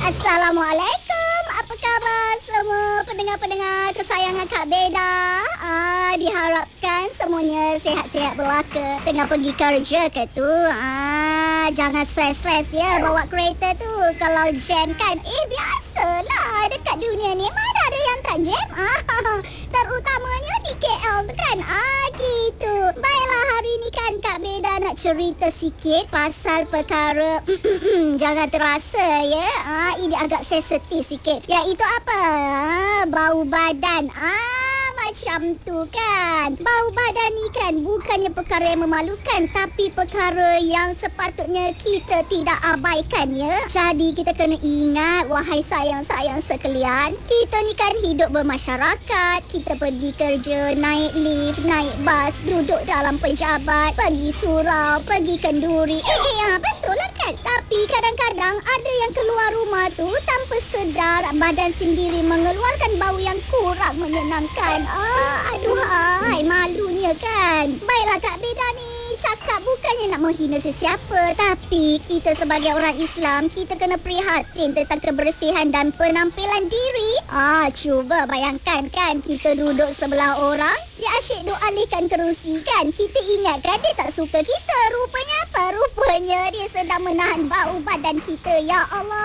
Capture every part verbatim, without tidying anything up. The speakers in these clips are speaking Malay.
Assalamualaikum. Apa khabar semua pendengar-pendengar kesayangan Kak Beda? Ah, diharapkan semuanya sihat-sihat belaka. Tengah pergi kerja ke tu? Ah, jangan stres-stres ya bawa kereta tu. Kalau jam kan, eh biasalah dekat dunia ni mana ada yang tak jam. Ah, terutamanya di K L tu kan. Ah, gitu. Baiklah, hari ni kan Kak Beda nak cerita sikit pasal perkara jangan terasa ya. Ah, ini agak sensitif sikit. Iaitu apa? Ah, bau badan. Ah, macam tu kan. Bau badan ni kan bukannya perkara yang memalukan, tapi perkara yang sepatutnya kita tidak abaikan ya. Jadi kita kena ingat, wahai sayang-sayang sekalian, kita ni kan hidup bermasyarakat. Kita pergi kerja, naik lift, naik bas, duduk dalam pejabat, pergi surau, pergi kenduri. Eh, eh ya, betul lah kan? Tapi kadang-kadang ada yang keluar rumah tu tanpa sedar badan sendiri mengeluarkan bau yang kurang menyenangkan. Ah, aduh, hai, malunya kan. Baiklah Kak Beda ni cakap bukannya nak menghina sesiapa, tapi kita sebagai orang Islam, kita kena prihatin tentang kebersihan dan penampilan diri. Ah, cuba bayangkan kan, kita duduk sebelah orang, dia asyik duk alihkan kerusi kan. Kita ingatkan dia tak suka kita. Rupanya apa? Rupanya dia sedang menahan bau badan kita. Ya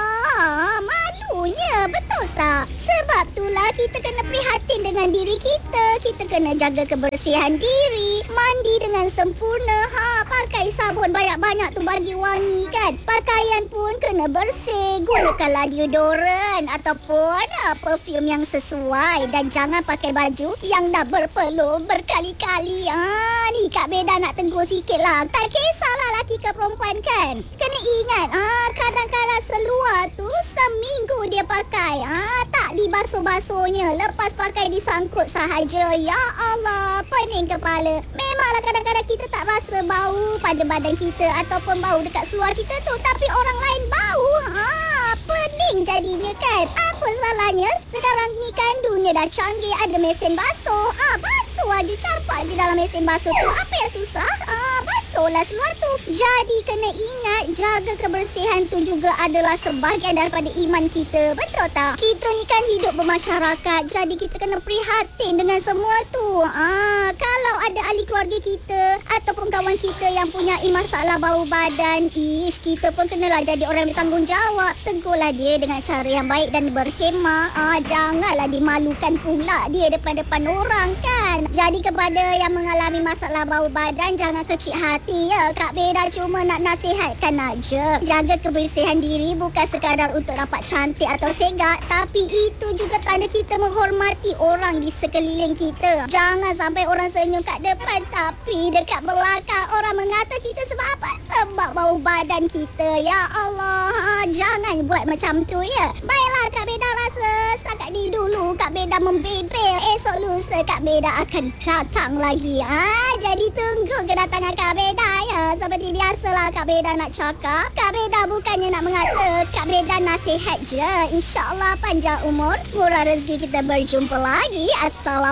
Allah, malunya, betul tak? Sebab itulah kita kena prihatin dengan diri kita. Kita kena jaga kebersihan diri, mandi dengan sempurna. Ha, pakai sabun banyak-banyak tu bagi wangi kan. Pakaian pun kena bersih. Gunakanlah deodoran ataupun uh, perfume yang sesuai. Dan jangan pakai baju yang dah berpeluh berkali-kali. Ah, ni Kak Beda nak tegur sikit lah. Tak kisahlah laki ke perempuan kan. Kena ingat, ah, kadang-kadang seluar tu seminggu dia pakai. Ah, tak dibasuh-basuhnya. Lepas pakai disangkut sahaja. Ya Allah, pening kepala. Memanglah kadang-kadang kita tak rasa bau pada badan kita ataupun bau dekat seluar kita tu, tapi orang lain bau. Ha, pening jadinya kan. Apa salahnya? Sekarang ni kan dunia dah canggih, ada mesin basuh. Ah, basuh aja, campak je dalam mesin basuh tu. Apa yang susah? Ah, basuhlah seluar tu. Jadi kena ingat, jaga kebersihan tu juga adalah sebahagian daripada iman kita. Betul tak? Kita ni kan hidup bermasyarakat, jadi kita kena prihatin dengan semua tu. Ah, kalau ada ahli keluarga kita ataupun kawan kita yang punya masalah bau badan, ish, kita pun kenalah jadi orang yang bertanggungjawab. Tegurlah dia dengan cara yang baik dan berhemah. Ah, janganlah dimalukan pula dia depan-depan orang kan. Jadi kepada yang mengalami masalah bau badan, jangan kecil hati ya. Kak Beda cuma nak nasihatkan aja. Jaga kebersihan diri bukan sekadar untuk nampak cantik atau segak, tapi itu juga tanda kita menghormati orang di sekeliling kita. Jangan sampai orang senyum kat depan, tapi dekat belakang orang mengata kita sebab apa? Sebab bau badan kita. Ya Allah, jangan buat macam tu ya. Baiklah, Kak Beda rasa setakat ni dulu Kak Beda membebel. Esok lusa Kak Beda akan datang lagi. Ah, jadi tunggu kedatangan Kak Beda ya. Seperti biasalah Kak Beda nak cakap, Kak Beda bukannya nak mengata, Kak Beda nasihat je. InsyaAllah panjang umur, murah rezeki, kita berjumpa lagi. Assalamualaikum.